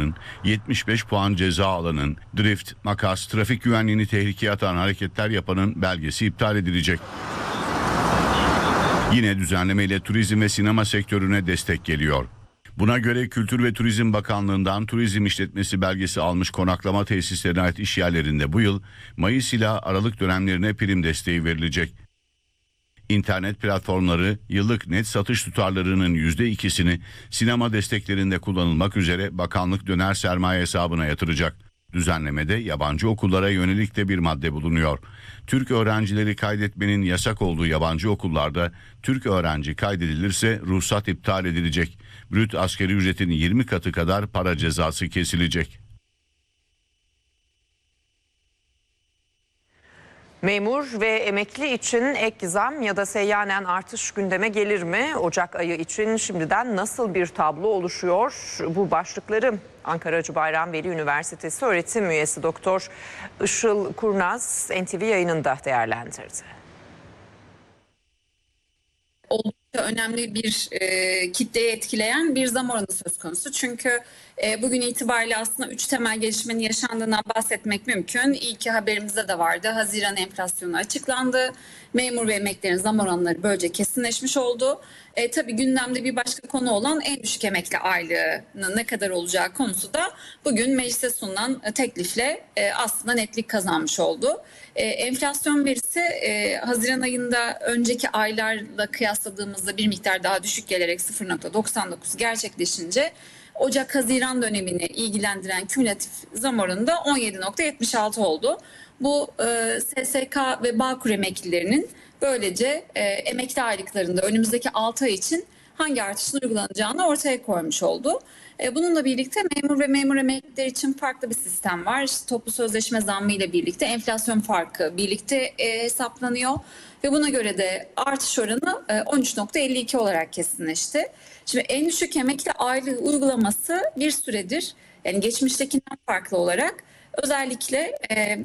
alanın, 75 puan ceza alanın, drift, makas, trafik güvenliğini tehlikeye atan hareketler yapanın belgesi iptal edilecek. Yine düzenlemeyle turizm ve sinema sektörüne destek geliyor. Buna göre Kültür ve Turizm Bakanlığı'ndan turizm işletmesi belgesi almış konaklama tesislerine ait iş yerlerinde bu yıl Mayıs ile Aralık dönemlerine prim desteği verilecek. İnternet platformları yıllık net satış tutarlarının %2'sini sinema desteklerinde kullanılmak üzere bakanlık döner sermaye hesabına yatıracak. Düzenlemede yabancı okullara yönelik de bir madde bulunuyor. Türk öğrencileri kaydetmenin yasak olduğu yabancı okullarda Türk öğrenci kaydedilirse ruhsat iptal edilecek. Brüt asgari ücretin 20 katı kadar para cezası kesilecek. Memur ve emekli için ek zam ya da seyyanen artış gündeme gelir mi? Ocak ayı için şimdiden nasıl bir tablo oluşuyor? Bu başlıkları Ankara Hacı Bayram Veli Üniversitesi öğretim üyesi Doktor Işıl Kurnaz NTV yayınında değerlendirdi. Oldukça önemli bir kitleyi etkileyen bir zam oranı söz konusu. Çünkü bugün itibariyle aslında 3 temel gelişmenin yaşandığından bahsetmek mümkün. İlk haberimizde de vardı. Haziran enflasyonu açıklandı. Memur ve emeklilerin zam oranları böylece kesinleşmiş oldu. Tabii gündemde bir başka konu olan en düşük emekli aylığının ne kadar olacağı konusu da bugün meclise sunulan teklifle aslında netlik kazanmış oldu. Enflasyon verisi Haziran ayında önceki aylarla kıyasladığımızda bir miktar daha düşük gelerek 0,99 gerçekleşince Ocak-Haziran dönemini ilgilendiren kümülatif zam oranı da 17,76 oldu. Bu SSK ve Bağkur emeklilerinin böylece emekli aylıklarında önümüzdeki 6 ay için hangi artışın uygulanacağını ortaya koymuş oldu. Bununla birlikte memur ve memur emekliler için farklı bir sistem var. İşte toplu sözleşme zammı ile birlikte enflasyon farkı birlikte hesaplanıyor. Ve buna göre de artış oranı 13,52 olarak kesinleşti. Şimdi en düşük emekli aylığı uygulaması bir süredir, yani geçmiştekinden farklı olarak özellikle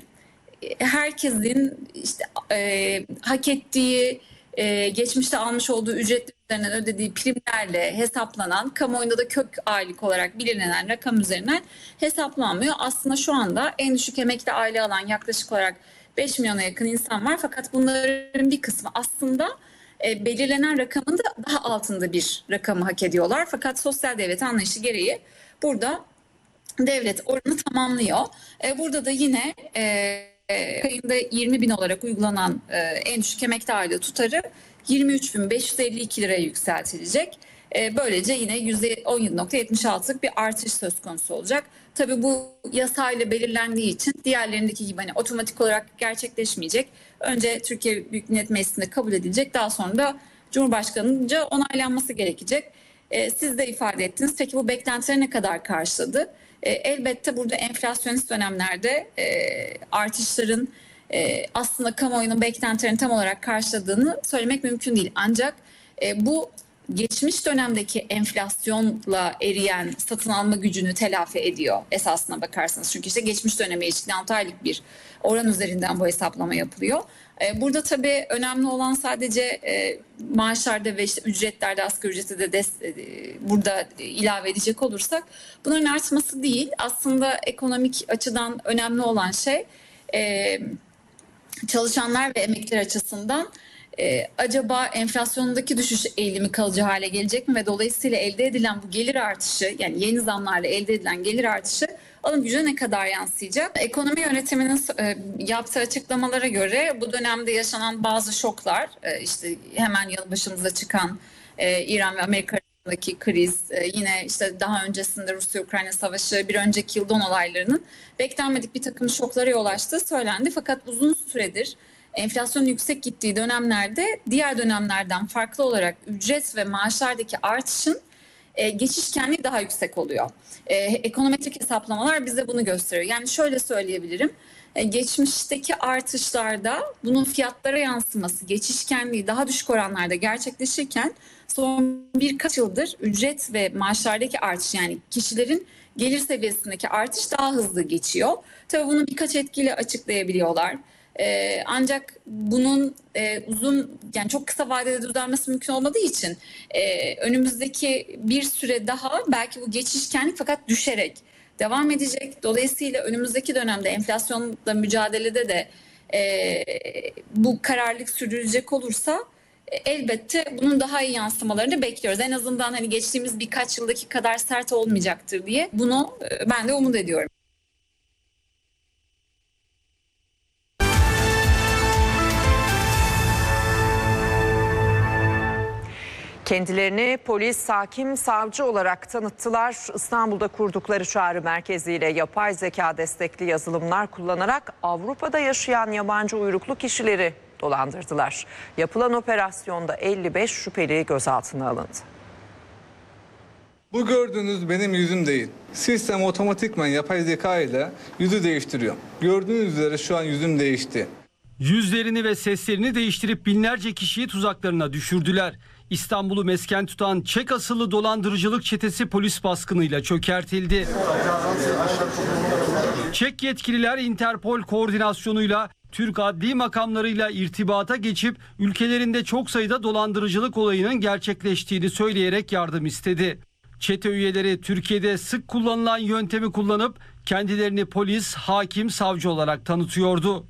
herkesin işte hak ettiği, geçmişte almış olduğu ücretler üzerinden ödediği primlerle hesaplanan, kamuoyunda da kök aylık olarak bilinen rakam üzerinden hesaplanmıyor. Aslında şu anda en düşük emekli aylığı alan yaklaşık olarak 5 milyona yakın insan var. Fakat bunların bir kısmı aslında belirlenen rakamın da daha altında bir rakamı hak ediyorlar. Fakat sosyal devlet anlayışı gereği burada devlet oranı tamamlıyor. Burada da yine ayında 20 bin olarak uygulanan en düşük emekli aylığı tutarı 23.552 liraya yükseltilecek. Böylece yine %17,76'lık bir artış söz konusu olacak. Tabii bu yasayla belirlendiği için diğerlerindeki gibi hani otomatik olarak gerçekleşmeyecek. Önce Türkiye Büyük Millet Meclisi'nde kabul edilecek, daha sonra da Cumhurbaşkanı'nca onaylanması gerekecek. Siz de ifade ettiniz. Peki bu beklentileri ne kadar karşıladı? Elbette burada enflasyonist dönemlerde artışların aslında kamuoyunun beklentilerini tam olarak karşıladığını söylemek mümkün değil. Ancak bu geçmiş dönemdeki enflasyonla eriyen satın alma gücünü telafi ediyor esasına bakarsanız. Çünkü işte geçmiş döneme ilişkin 6 aylık bir oran üzerinden bu hesaplama yapılıyor. Burada tabii önemli olan sadece maaşlarda ve işte ücretlerde, asgari ücreti de burada ilave edecek olursak bunların artması değil. Aslında ekonomik açıdan önemli olan şey çalışanlar ve emekliler açısından acaba enflasyondaki düşüş eğilimi kalıcı hale gelecek mi ve dolayısıyla elde edilen bu gelir artışı, yani yeni zamlarla elde edilen gelir artışı alım gücüne ne kadar yansıyacak? Ekonomi yönetiminin yaptığı açıklamalara göre bu dönemde yaşanan bazı şoklar, işte hemen yanı başımıza çıkan İran ve Amerika arasındaki kriz, yine işte daha öncesinde Rusya-Ukrayna savaşı, bir önceki yıl don olaylarının beklenmedik bir takım şoklara yol açtığı söylendi. Fakat uzun süredir enflasyonun yüksek gittiği dönemlerde diğer dönemlerden farklı olarak ücret ve maaşlardaki artışın geçişkenliği daha yüksek oluyor. Ekonometrik hesaplamalar bize bunu gösteriyor. Yani şöyle söyleyebilirim. Geçmişteki artışlarda bunun fiyatlara yansıması, geçişkenliği daha düşük oranlarda gerçekleşirken son birkaç yıldır ücret ve maaşlardaki artış, yani kişilerin gelir seviyesindeki artış daha hızlı geçiyor. Tabii bunu birkaç etkiyle açıklayabiliyorlar. Ancak bunun yani çok kısa vadede düzelmesi mümkün olmadığı için önümüzdeki bir süre daha belki bu geçişkenlik fakat düşerek devam edecek. Dolayısıyla önümüzdeki dönemde enflasyonla mücadelede de bu kararlılık sürdürülecek olursa elbette bunun daha iyi yansımalarını bekliyoruz. En azından hani geçtiğimiz birkaç yıldaki kadar sert olmayacaktır diye bunu ben de umut ediyorum. Kendilerini polis, hakim, savcı olarak tanıttılar. İstanbul'da kurdukları çağrı merkeziyle yapay zeka destekli yazılımlar kullanarak Avrupa'da yaşayan yabancı uyruklu kişileri dolandırdılar. Yapılan operasyonda 55 şüpheli gözaltına alındı. Bu gördüğünüz benim yüzüm değil. Sistem otomatikman yapay zeka ile yüzü değiştiriyor. Gördüğünüz üzere şu an yüzüm değişti. Yüzlerini ve seslerini değiştirip binlerce kişiyi tuzaklarına düşürdüler. İstanbul'u mesken tutan Çek asıllı dolandırıcılık çetesi polis baskınıyla çökertildi. Çek yetkililer Interpol koordinasyonuyla Türk adli makamlarıyla irtibata geçip ülkelerinde çok sayıda dolandırıcılık olayının gerçekleştiğini söyleyerek yardım istedi. Çete üyeleri Türkiye'de sık kullanılan yöntemi kullanıp kendilerini polis, hakim, savcı olarak tanıtıyordu.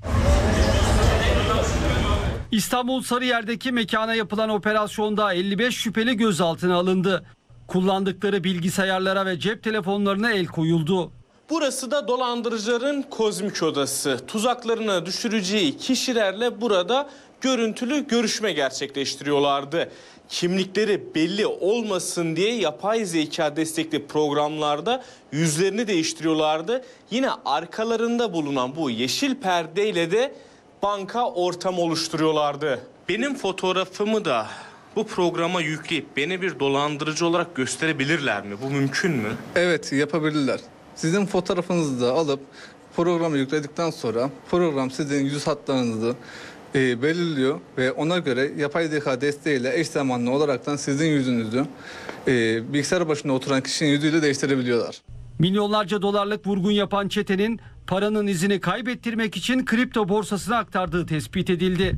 İstanbul Sarıyer'deki mekana yapılan operasyonda 55 şüpheli gözaltına alındı. Kullandıkları bilgisayarlara ve cep telefonlarına el koyuldu. Burası da dolandırıcıların kozmik odası. Tuzaklarına düşüreceği kişilerle burada görüntülü görüşme gerçekleştiriyorlardı. Kimlikleri belli olmasın diye yapay zeka destekli programlarda yüzlerini değiştiriyorlardı. Yine arkalarında bulunan bu yeşil perdeyle de banka ortamı oluşturuyorlardı. Benim fotoğrafımı da bu programa yükleyip beni bir dolandırıcı olarak gösterebilirler mi? Bu mümkün mü? Evet, yapabilirler. Sizin fotoğrafınızı da alıp programa yükledikten sonra program sizin yüz hatlarınızı belirliyor ve ona göre yapay zeka desteğiyle eş zamanlı olaraktan sizin yüzünüzü bilgisayar başında oturan kişinin yüzüyle değiştirebiliyorlar. Milyonlarca dolarlık vurgun yapan çetenin paranın izini kaybettirmek için kripto borsasına aktardığı tespit edildi.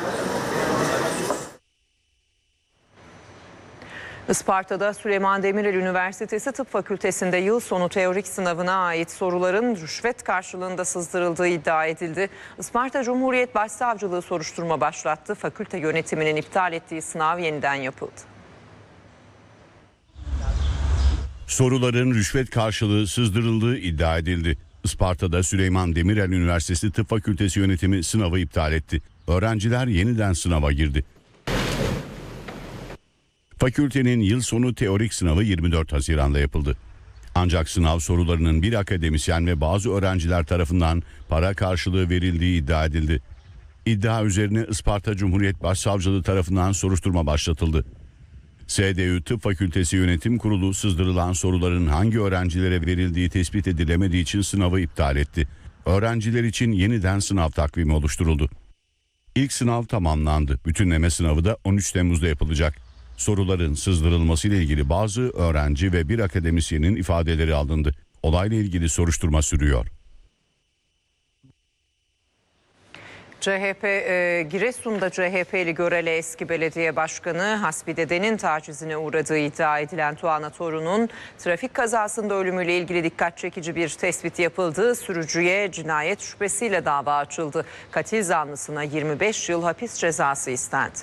Isparta'da Süleyman Demirel Üniversitesi Tıp Fakültesi'nde yıl sonu teorik sınavına ait soruların rüşvet karşılığında sızdırıldığı iddia edildi. Isparta Cumhuriyet Başsavcılığı soruşturma başlattı. Fakülte yönetiminin iptal ettiği sınav yeniden yapıldı. Soruların rüşvet karşılığı sızdırıldığı iddia edildi. Isparta'da Süleyman Demirel Üniversitesi Tıp Fakültesi yönetimi sınavı iptal etti. Öğrenciler yeniden sınava girdi. Fakültenin yıl sonu teorik sınavı 24 Haziran'da yapıldı. Ancak sınav sorularının bir akademisyen ve bazı öğrenciler tarafından para karşılığı verildiği iddia edildi. İddia üzerine Isparta Cumhuriyet Başsavcılığı tarafından soruşturma başlatıldı. SDÜ Tıp Fakültesi Yönetim Kurulu sızdırılan soruların hangi öğrencilere verildiği tespit edilemediği için sınavı iptal etti. Öğrenciler için yeniden sınav takvimi oluşturuldu. İlk sınav tamamlandı. Bütünleme sınavı da 13 Temmuz'da yapılacak. Soruların sızdırılması ile ilgili bazı öğrenci ve bir akademisyenin ifadeleri alındı. Olayla ilgili soruşturma sürüyor. Giresun'da CHP'li Görele eski belediye başkanı Hasbi Dede'nin tacizine uğradığı iddia edilen Tuana Torun'un trafik kazasında ölümüyle ilgili dikkat çekici bir tespit yapıldı. Sürücüye cinayet şüphesiyle dava açıldı. Katil zanlısına 25 yıl hapis cezası istendi.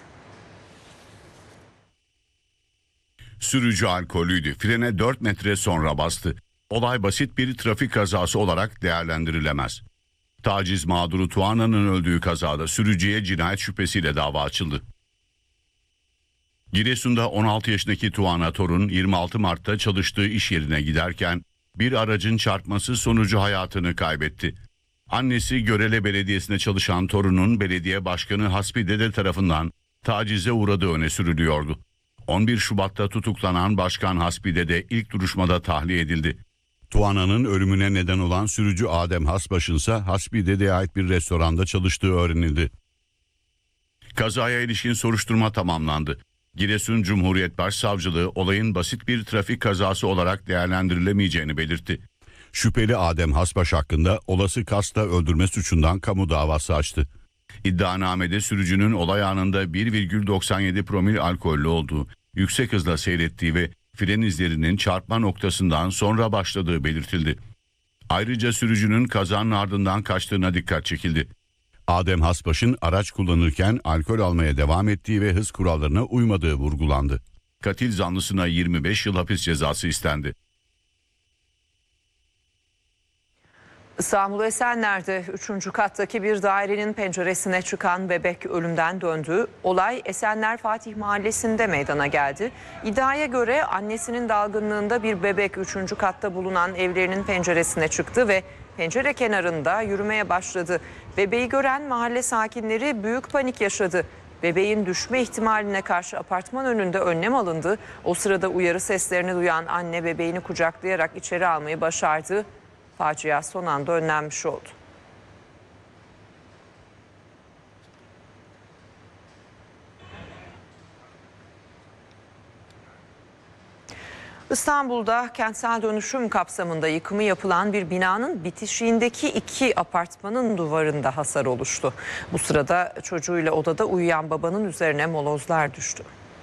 Sürücü alkollüydü. Frene 4 metre sonra bastı. Olay basit bir trafik kazası olarak değerlendirilemez. Taciz mağduru Tuana'nın öldüğü kazada sürücüye cinayet şüphesiyle dava açıldı. Giresun'da 16 yaşındaki Tuana Torun 26 Mart'ta çalıştığı iş yerine giderken bir aracın çarpması sonucu hayatını kaybetti. Annesi Görele Belediyesi'nde çalışan Torun'un belediye başkanı Hasbi Dede tarafından tacize uğradığı öne sürülüyordu. 11 Şubat'ta tutuklanan Başkan Hasbi Dede ilk duruşmada tahliye edildi. Tuana'nın ölümüne neden olan sürücü Adem Hasbaş'ın ise Hasbi Dede'ye ait bir restoranda çalıştığı öğrenildi. Kazaya ilişkin soruşturma tamamlandı. Giresun Cumhuriyet Başsavcılığı olayın basit bir trafik kazası olarak değerlendirilemeyeceğini belirtti. Şüpheli Adem Hasbaş hakkında olası kasta öldürme suçundan kamu davası açtı. İddianamede sürücünün olay anında 1,97 promil alkollü olduğu, yüksek hızla seyrettiği ve fren izlerinin çarpma noktasından sonra başladığı belirtildi. Ayrıca sürücünün kazanın ardından kaçtığına dikkat çekildi. Adem Hasbaş'ın araç kullanırken alkol almaya devam ettiği ve hız kurallarına uymadığı vurgulandı. Katil zanlısına 25 yıl hapis cezası istendi. İstanbul Esenler'de 3. kattaki bir dairenin penceresine çıkan bebek ölümden döndü. Olay Esenler Fatih Mahallesi'nde meydana geldi. İddiaya göre annesinin dalgınlığında bir bebek 3. katta bulunan evlerinin penceresine çıktı ve pencere kenarında yürümeye başladı. Bebeği gören mahalle sakinleri büyük panik yaşadı. Bebeğin düşme ihtimaline karşı apartman önünde önlem alındı. O sırada uyarı seslerini duyan anne bebeğini kucaklayarak içeri almayı başardı. Facia son anda önlenmiş oldu. İstanbul'da kentsel dönüşüm kapsamında yıkımı yapılan bir binanın bitişiğindeki 2 apartmanın duvarında hasar oluştu. Bu sırada çocuğuyla odada uyuyan babanın üzerine molozlar düştü.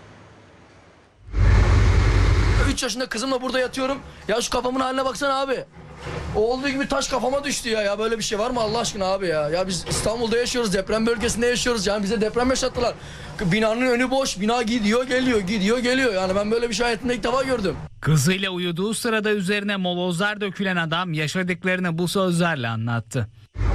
3 yaşında kızımla burada yatıyorum. Ya şu kafamın haline baksana abi. O olduğu gibi taş kafama düştü ya. Ya böyle bir şey var mı Allah aşkına abi ya? Ya biz İstanbul'da yaşıyoruz, deprem bölgesinde yaşıyoruz. Yani bize deprem yaşattılar. Binanın önü boş, bina gidiyor geliyor, gidiyor geliyor. Yani ben böyle bir şey hayatımda ilk defa gördüm. Kızıyla uyuduğu sırada üzerine molozlar dökülen adam yaşadıklarını bu sözlerle anlattı.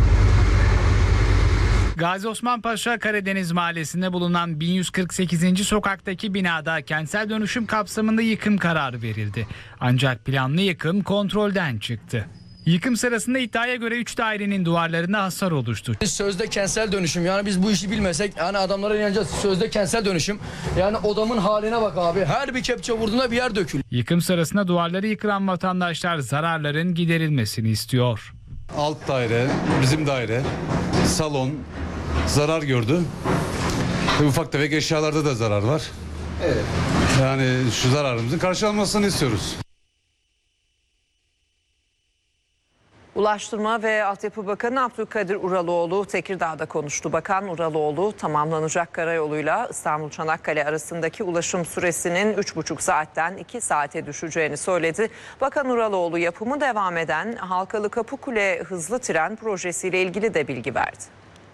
Gazi Osman Paşa Karadeniz Mahallesi'nde bulunan 1148. sokaktaki binada kentsel dönüşüm kapsamında yıkım kararı verildi. Ancak planlı yıkım kontrolden çıktı. Yıkım sırasında iddiaya göre 3 dairenin duvarlarında hasar oluştu. Sözde kentsel dönüşüm, yani biz bu işi bilmesek yani adamlara inanacağız. Sözde kentsel dönüşüm, yani odamın haline bak abi, her bir kepçe vurduğunda bir yer dökülüyor. Yıkım sırasında duvarları yıkılan vatandaşlar zararların giderilmesini istiyor. Alt daire, bizim daire, salon zarar gördü. Ufak tefek eşyalarda da zarar var. Evet. Yani şu zararımızın karşılanmasını istiyoruz. Ulaştırma ve Altyapı Bakanı Abdülkadir Uraloğlu Tekirdağ'da konuştu. Bakan Uraloğlu tamamlanacak karayoluyla İstanbul-Çanakkale arasındaki ulaşım süresinin 3,5 saatten 2 saate düşeceğini söyledi. Bakan Uraloğlu yapımı devam eden Halkalı Kapıkule hızlı tren projesiyle ilgili de bilgi verdi.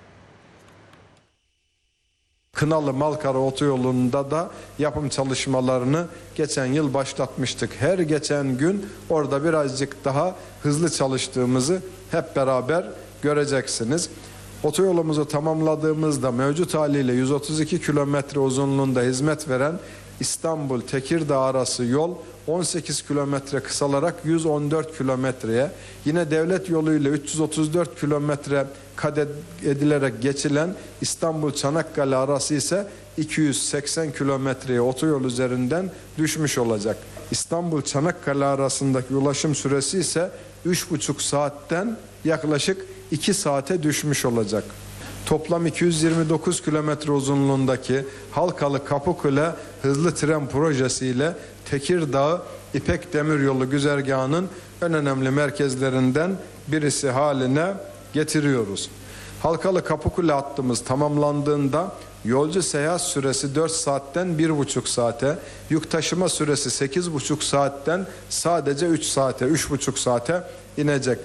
Kınalı-Malkara otoyolunda da yapım çalışmalarını geçen yıl başlatmıştık. Her geçen gün orada birazcık daha hızlı çalıştığımızı hep beraber göreceksiniz. Otoyolumuzu tamamladığımızda mevcut haliyle 132 kilometre uzunluğunda hizmet veren İstanbul-Tekirdağ arası yol 18 kilometre kısalarak 114 kilometreye, yine devlet yoluyla 334 kilometre kat edilerek geçilen İstanbul-Çanakkale arası ise 280 kilometreye otoyol üzerinden düşmüş olacak. İstanbul-Çanakkale arasındaki ulaşım süresi ise 3,5 saatten yaklaşık 2 saate düşmüş olacak. Toplam 229 kilometre uzunluğundaki Halkalı Kapıkule hızlı tren projesiyle Tekirdağ İpek Demiryolu güzergahının en önemli merkezlerinden birisi haline getiriyoruz. Halkalı Kapıkule hattımız tamamlandığında yolcu seyahat süresi 4 saatten 1,5 saate, yük taşıma süresi 8,5 saatten sadece 3 saate, 3,5 saate inecek.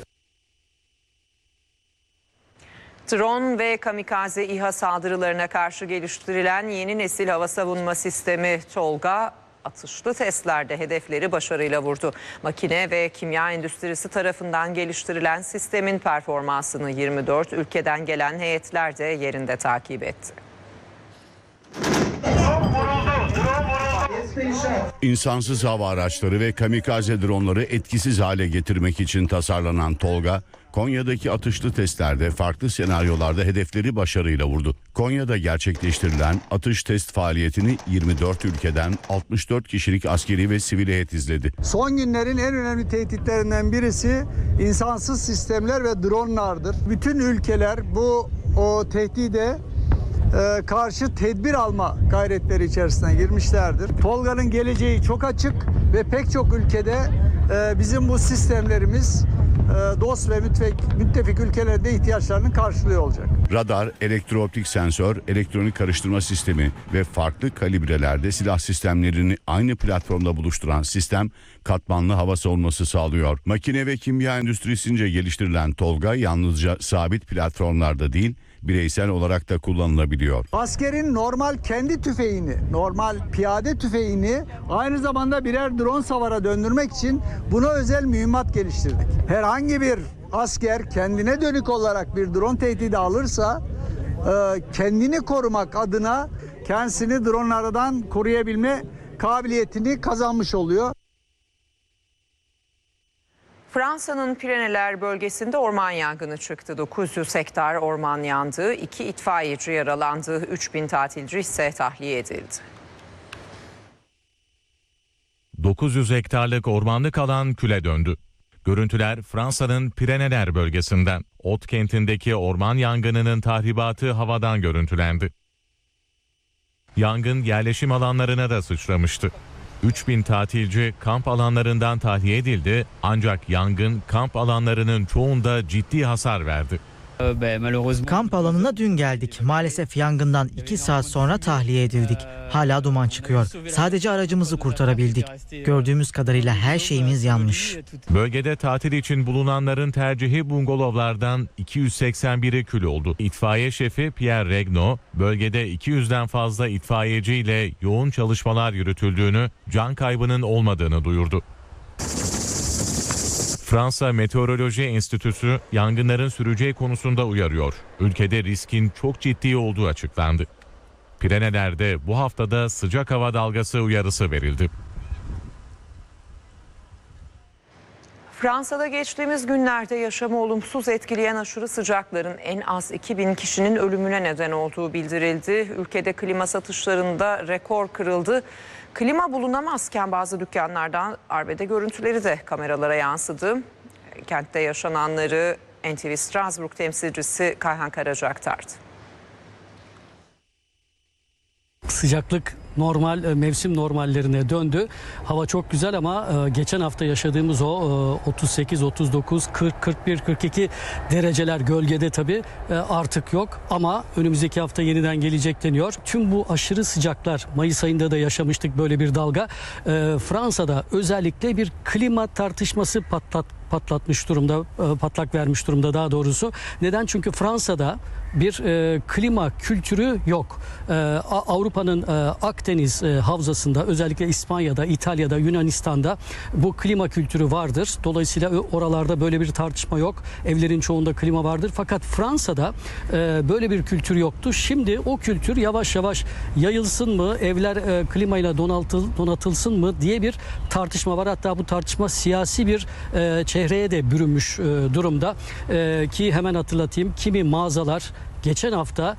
Drone ve kamikaze İHA saldırılarına karşı geliştirilen yeni nesil hava savunma sistemi Tolga atışlı testlerde hedefleri başarıyla vurdu. Makine ve kimya endüstrisi tarafından geliştirilen sistemin performansını 24 ülkeden gelen heyetler de yerinde takip etti. İnsansız hava araçları ve kamikaze dronları etkisiz hale getirmek için tasarlanan Tolga, Konya'daki atışlı testlerde farklı senaryolarda hedefleri başarıyla vurdu. Konya'da gerçekleştirilen atış test faaliyetini 24 ülkeden 64 kişilik askeri ve sivil heyet izledi. Son günlerin en önemli tehditlerinden birisi insansız sistemler ve dronlardır. Bütün ülkeler o tehdide karşı tedbir alma gayretleri içerisine girmişlerdir. Tolga'nın geleceği çok açık ve pek çok ülkede bizim bu sistemlerimiz dost ve müttefik ülkelerde ihtiyaçlarını karşılıyor olacak. Radar, elektrooptik sensör, elektronik karıştırma sistemi ve farklı kalibrelerde silah sistemlerini aynı platformda buluşturan sistem katmanlı hava savunması sağlıyor. Makine ve kimya endüstrisince geliştirilen Tolga yalnızca sabit platformlarda değil, bireysel olarak da kullanılabiliyor. Askerin normal kendi tüfeğini, normal piyade tüfeğini aynı zamanda birer drone savara döndürmek için buna özel mühimmat geliştirdik. Herhangi bir asker kendine dönük olarak bir drone tehdidi alırsa kendini korumak adına kendisini dronlardan koruyabilme kabiliyetini kazanmış oluyor. Fransa'nın Pireneler bölgesinde orman yangını çıktı. 900 hektar orman yandı. 2 itfaiyeci yaralandı. 3000 tatilci ise tahliye edildi. 900 hektarlık ormanlık alan küle döndü. Görüntüler Fransa'nın Pireneler bölgesinden. Ot kentindeki orman yangınının tahribatı havadan görüntülendi. Yangın yerleşim alanlarına da sıçramıştı. 3000 tatilci kamp alanlarından tahliye edildi ancak yangın kamp alanlarının çoğunda ciddi hasar verdi. Kamp alanına dün geldik. Maalesef yangından 2 saat sonra tahliye edildik. Hala duman çıkıyor. Sadece aracımızı kurtarabildik. Gördüğümüz kadarıyla her şeyimiz yanmış. Bölgede tatil için bulunanların tercihi bungalovlardan 281'i kül oldu. İtfaiye şefi Pierre Regnault, bölgede 200'den fazla itfaiyeciyle yoğun çalışmalar yürütüldüğünü, can kaybının olmadığını duyurdu. Fransa Meteoroloji Enstitüsü yangınların süreceği konusunda uyarıyor. Ülkede riskin çok ciddi olduğu açıklandı. Pireneler'de bu haftada sıcak hava dalgası uyarısı verildi. Fransa'da geçtiğimiz günlerde yaşamı olumsuz etkileyen aşırı sıcakların en az 2000 kişinin ölümüne neden olduğu bildirildi. Ülkede klima satışlarında rekor kırıldı. Klima bulunamazken bazı dükkanlardan arbede görüntüleri de kameralara yansıdı. Kentte yaşananları NTV Strasbourg temsilcisi Kayhan Karaca aktardı. Sıcaklık normal mevsim normallerine döndü. Hava çok güzel ama geçen hafta yaşadığımız o 38, 39, 40, 41, 42 dereceler gölgede tabii artık yok. Ama önümüzdeki hafta yeniden gelecek deniyor. Tüm bu aşırı sıcaklar, Mayıs ayında da yaşamıştık böyle bir dalga. Fransa'da özellikle bir klima tartışması patlatmış durumda, patlak vermiş durumda daha doğrusu. Neden? Çünkü Fransa'da bir klima kültürü yok. Avrupa'nın Akdeniz havzasında, özellikle İspanya'da, İtalya'da, Yunanistan'da bu klima kültürü vardır. Dolayısıyla oralarda böyle bir tartışma yok. Evlerin çoğunda klima vardır. Fakat Fransa'da böyle bir kültür yoktu. Şimdi o kültür yavaş yavaş yayılsın mı, evler klimayla donatılsın mı diye bir tartışma var. Hatta bu tartışma siyasi bir çehreye de bürünmüş durumda. Ki hemen hatırlatayım, kimi mağazalar geçen hafta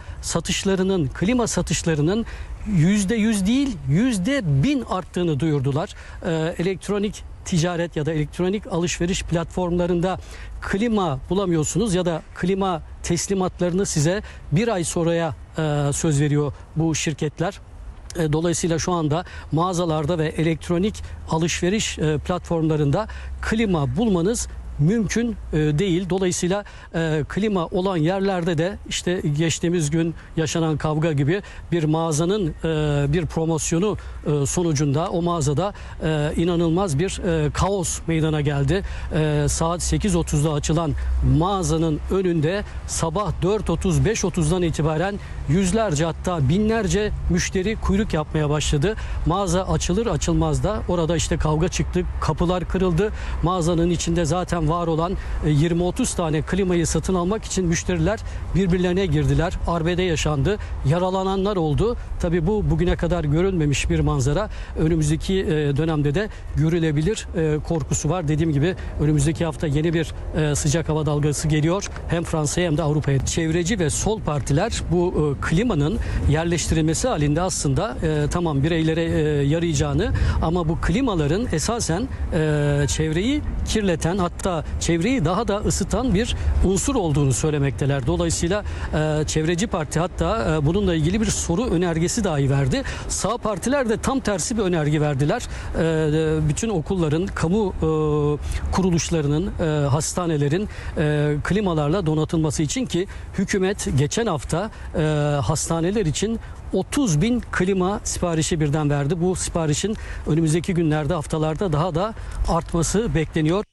klima satışlarının %100 değil %1000 arttığını duyurdular. Elektronik ticaret ya da elektronik alışveriş platformlarında klima bulamıyorsunuz ya da klima teslimatlarını size bir ay sonraya söz veriyor bu şirketler. Dolayısıyla şu anda mağazalarda ve elektronik alışveriş platformlarında klima bulmanız mümkün değil. Dolayısıyla klima olan yerlerde de işte geçtiğimiz gün yaşanan kavga gibi bir mağazanın bir promosyonu sonucunda o mağazada inanılmaz bir kaos meydana geldi. Saat 8.30'da açılan mağazanın önünde sabah 4.30-5.30'dan itibaren yüzlerce hatta binlerce müşteri kuyruk yapmaya başladı. Mağaza açılır açılmaz da orada işte kavga çıktı, kapılar kırıldı. Mağazanın içinde zaten var olan 20-30 tane klimayı satın almak için müşteriler birbirlerine girdiler. Arbede yaşandı. Yaralananlar oldu. Tabii bu bugüne kadar görülmemiş bir manzara. Önümüzdeki dönemde de görülebilir korkusu var. Dediğim gibi önümüzdeki hafta yeni bir sıcak hava dalgası geliyor. Hem Fransa'ya hem de Avrupa'ya. Çevreci ve sol partiler bu klimanın yerleştirilmesi halinde aslında tamam bireylere yarayacağını ama bu klimaların esasen çevreyi kirleten hatta hatta çevreyi daha da ısıtan bir unsur olduğunu söylemekteler. Dolayısıyla Çevreci Parti hatta bununla ilgili bir soru önergesi dahi verdi. Sağ partiler de tam tersi bir önerge verdiler. Bütün okulların, kamu kuruluşlarının, hastanelerin klimalarla donatılması için ki hükümet geçen hafta hastaneler için 30.000 klima siparişi birden verdi. Bu siparişin önümüzdeki günlerde, haftalarda daha da artması bekleniyor.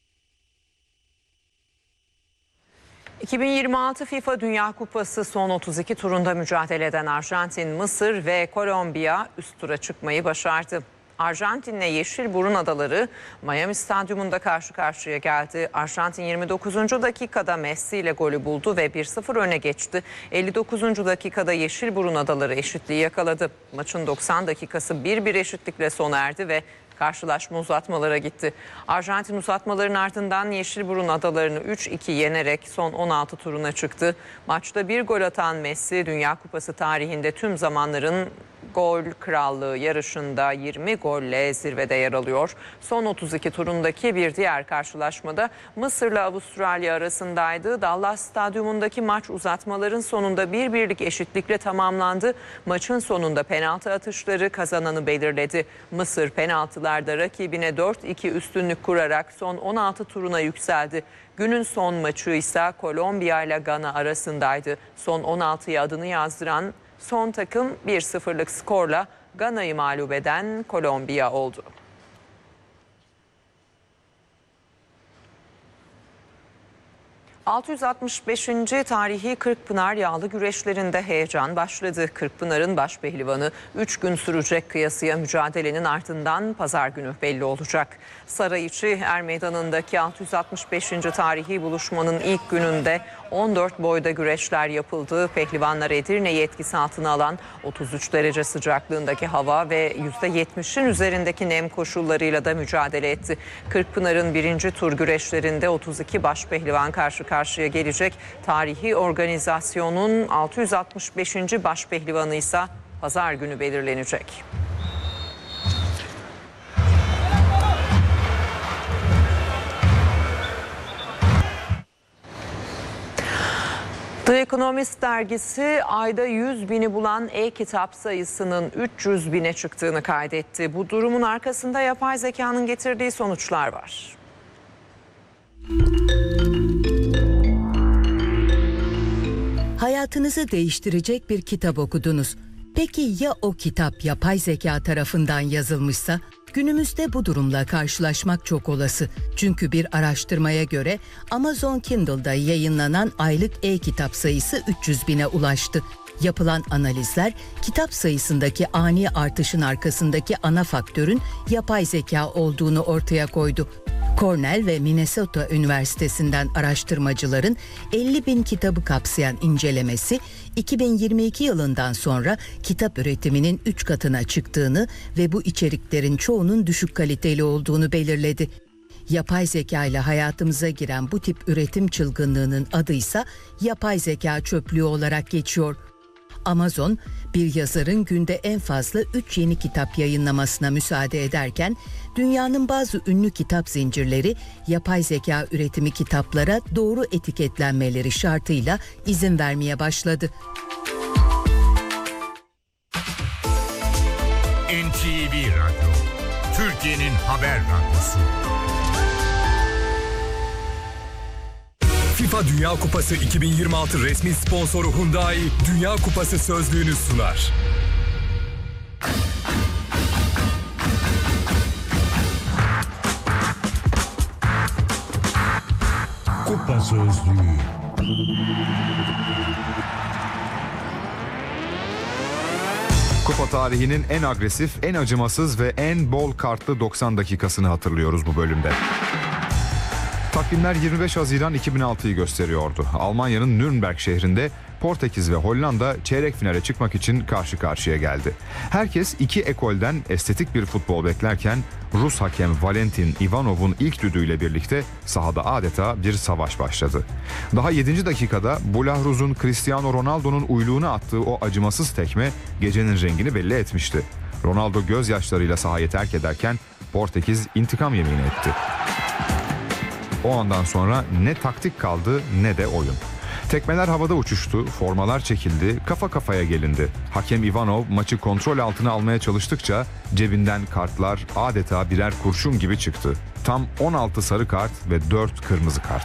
2026 FIFA Dünya Kupası son 32 turunda mücadele eden Arjantin, Mısır ve Kolombiya üst tura çıkmayı başardı. Arjantin'le Yeşilburun Adaları Miami Stadyumunda karşı karşıya geldi. Arjantin 29. dakikada Messi ile golü buldu ve 1-0 öne geçti. 59. dakikada Yeşilburun Adaları eşitliği yakaladı. Maçın 90 dakikası 1-1 eşitlikle sona erdi ve karşılaşma uzatmalara gitti. Arjantin uzatmaların ardından Yeşilburun Adalarını 3-2 yenerek son 16 turuna çıktı. Maçta bir gol atan Messi, Dünya Kupası tarihinde tüm zamanların gol krallığı yarışında 20 golle zirvede yer alıyor. Son 32 turundaki bir diğer karşılaşmada Mısır'la Avustralya arasındaydı. Dallas Stadyumundaki maç uzatmaların sonunda 1-1'lik eşitlikle tamamlandı. Maçın sonunda penaltı atışları kazananı belirledi. Mısır penaltılarda rakibine 4-2 üstünlük kurarak son 16 turuna yükseldi. Günün son maçı ise Kolombiya ile Gana arasındaydı. Son 16'ya adını yazdıran son takım 1-0'lık skorla Gana'yı mağlup eden Kolombiya oldu. ...665. tarihi Kırkpınar yağlı güreşlerinde heyecan başladı. Kırkpınar'ın başpehlivanı 3 gün sürecek kıyasıya mücadelenin ardından pazar günü belli olacak. Sarayiçi Er Meydanı'ndaki 665. tarihi buluşmanın ilk gününde 14 boyda güreşler yapıldı. Pehlivanlar Edirne yetkisi altına alan 33 derece sıcaklığındaki hava ve %70'in üzerindeki nem koşullarıyla da mücadele etti. Kırkpınar'ın 1. tur güreşlerinde 32 başpehlivan karşı karşıya gelecek. Tarihi organizasyonun 665. başpehlivanı ise pazar günü belirlenecek. The Economist dergisi ayda 100.000'i bulan e-kitap sayısının 300.000'e çıktığını kaydetti. Bu durumun arkasında yapay zekanın getirdiği sonuçlar var. Hayatınızı değiştirecek bir kitap okudunuz. Peki ya o kitap yapay zeka tarafından yazılmışsa? Günümüzde bu durumla karşılaşmak çok olası. Çünkü bir araştırmaya göre Amazon Kindle'da yayınlanan aylık e-kitap sayısı 300.000'e ulaştı. Yapılan analizler kitap sayısındaki ani artışın arkasındaki ana faktörün yapay zeka olduğunu ortaya koydu. Cornell ve Minnesota Üniversitesi'nden araştırmacıların 50.000 kitabı kapsayan incelemesi 2022 yılından sonra kitap üretiminin 3 katına çıktığını ve bu içeriklerin çoğunun düşük kaliteli olduğunu belirledi. Yapay zeka ile hayatımıza giren bu tip üretim çılgınlığının adıysa yapay zeka çöplüğü olarak geçiyor. Amazon, bir yazarın günde en fazla 3 yeni kitap yayınlamasına müsaade ederken, dünyanın bazı ünlü kitap zincirleri yapay zeka üretimi kitaplara doğru etiketlenmeleri şartıyla izin vermeye başladı. NTV Radyo, Türkiye'nin haber radyosu. FIFA Dünya Kupası 2026 resmi sponsoru Hyundai, Dünya Kupası sözlüğünü sunar. Kupa sözlüğü. Kupa tarihinin en agresif, en acımasız ve en bol kartlı 90 dakikasını hatırlıyoruz bu bölümde. Takvimler 25 Haziran 2006'yı gösteriyordu. Almanya'nın Nürnberg şehrinde Portekiz ve Hollanda çeyrek finale çıkmak için karşı karşıya geldi. Herkes iki ekolden estetik bir futbol beklerken Rus hakem Valentin Ivanov'un ilk düdüğüyle birlikte sahada adeta bir savaş başladı. Daha 7. dakikada Bulahruz'un Cristiano Ronaldo'nun uyluğuna attığı o acımasız tekme gecenin rengini belli etmişti. Ronaldo gözyaşlarıyla sahayı terk ederken Portekiz intikam yemini etti. O andan sonra ne taktik kaldı ne de oyun. Tekmeler havada uçuştu, formalar çekildi, kafa kafaya gelindi. Hakem Ivanov maçı kontrol altına almaya çalıştıkça cebinden kartlar adeta birer kurşun gibi çıktı. Tam 16 sarı kart ve 4 kırmızı kart.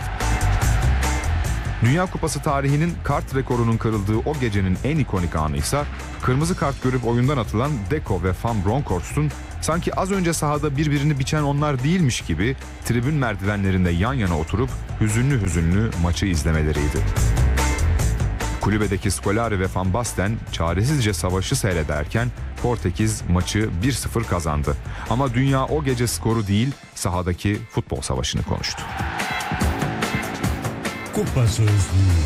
Dünya Kupası tarihinin kart rekorunun kırıldığı o gecenin en ikonik anı ise kırmızı kart görüp oyundan atılan Deco ve Van Bronckhorst'un sanki az önce sahada birbirini biçen onlar değilmiş gibi tribün merdivenlerinde yan yana oturup hüzünlü hüzünlü maçı izlemeleriydi. Kulübedeki Scolari ve Van Basten çaresizce savaşı seyrederken Portekiz maçı 1-0 kazandı. Ama dünya o gece skoru değil, sahadaki futbol savaşını konuştu. Kupa Sözlüğü.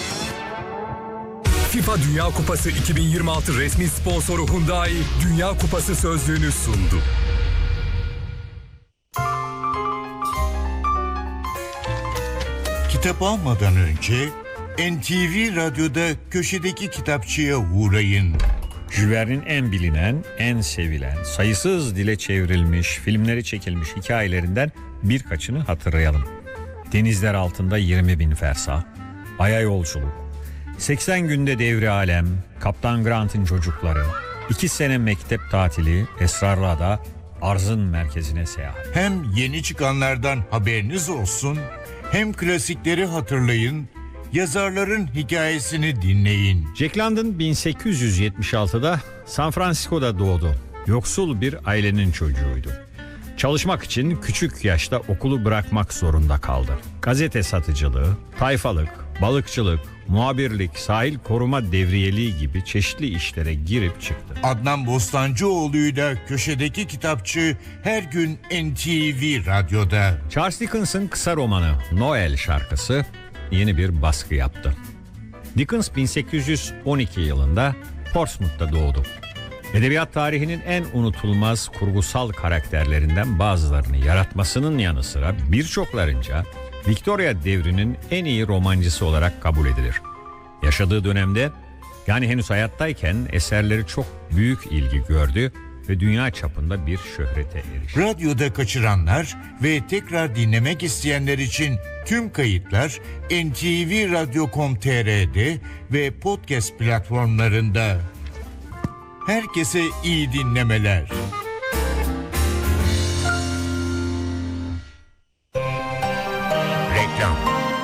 FIFA Dünya Kupası 2026 resmi sponsoru Hyundai Dünya Kupası sözlüğünü sundu. Kitap almadan önce NTV Radyo'da köşedeki kitapçıya uğrayın. Jules Verne'in en bilinen, en sevilen, sayısız dile çevrilmiş, filmleri çekilmiş hikayelerinden birkaçını hatırlayalım. Denizler altında 20.000 fersah, Ay'a yolculuk, 80 günde devri alem, Kaptan Grant'ın çocukları, 2 sene mektep tatili, Esrarlı Ada, arzın merkezine seyahat. Hem yeni çıkanlardan haberiniz olsun, hem klasikleri hatırlayın, yazarların hikayesini dinleyin. Jack London 1876'da San Francisco'da doğdu. Yoksul bir ailenin çocuğuydu. Çalışmak için küçük yaşta okulu bırakmak zorunda kaldı. Gazete satıcılığı, tayfalık, balıkçılık, muhabirlik, sahil koruma devriyeliği gibi çeşitli işlere girip çıktı. Adnan Bostancıoğlu'yla köşedeki kitapçı her gün NTV Radyo'da. Charles Dickens'ın kısa romanı Noel şarkısı yeni bir baskı yaptı. Dickens 1812 yılında Portsmouth'ta doğdu. Edebiyat tarihinin en unutulmaz kurgusal karakterlerinden bazılarını yaratmasının yanı sıra birçoklarınca Victoria devrinin en iyi romancısı olarak kabul edilir. Yaşadığı dönemde, yani henüz hayattayken eserleri çok büyük ilgi gördü ve dünya çapında bir şöhrete erişti. Radyoda kaçıranlar ve tekrar dinlemek isteyenler için tüm kayıtlar ntvradio.com.tr'de ve podcast platformlarında. Herkese iyi dinlemeler. Reklam.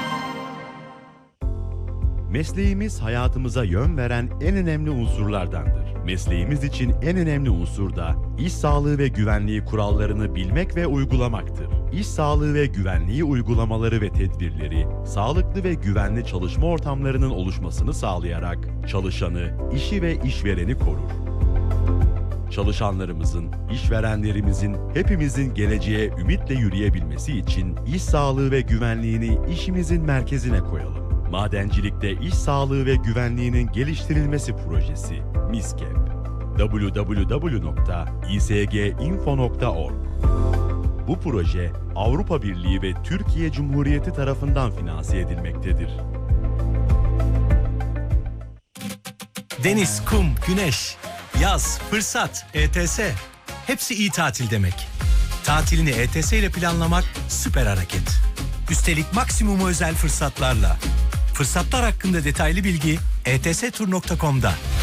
Mesleğimiz hayatımıza yön veren en önemli unsurlardandır. Mesleğimiz için en önemli unsur da iş sağlığı ve güvenliği kurallarını bilmek ve uygulamaktır. İş sağlığı ve güvenliği uygulamaları ve tedbirleri, sağlıklı ve güvenli çalışma ortamlarının oluşmasını sağlayarak çalışanı, işi ve işvereni korur. Çalışanlarımızın, işverenlerimizin, hepimizin geleceğe ümitle yürüyebilmesi için iş sağlığı ve güvenliğini işimizin merkezine koyalım. Madencilikte iş sağlığı ve güvenliğinin geliştirilmesi projesi MİSKEP. www.isginfo.org. Bu proje Avrupa Birliği ve Türkiye Cumhuriyeti tarafından finanse edilmektedir. Deniz, kum, güneş, yaz, fırsat, ETS. Hepsi iyi tatil demek. Tatilini ETS ile planlamak süper hareket. Üstelik maksimum özel fırsatlarla. Fırsatlar hakkında detaylı bilgi etstur.com'da.